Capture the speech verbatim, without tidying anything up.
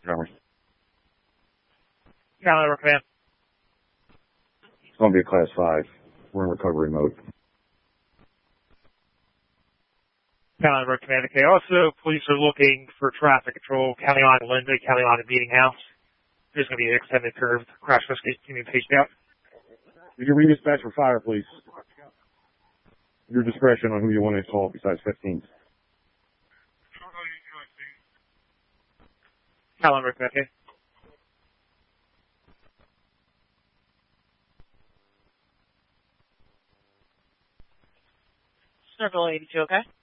Montgomery. Calendar Command. It's going to be a class five. We're in recovery mode. Calendar Command. Okay. Also, police are looking for traffic control. County line to Lindsay, County line to Meeting House. There's going to be an extended curve. Crash investigation team patient out. You can redispatch for fire, please. Your discretion on who you want to call besides fifteen. Calendar Command. Okay. Circle eighty-two, okay?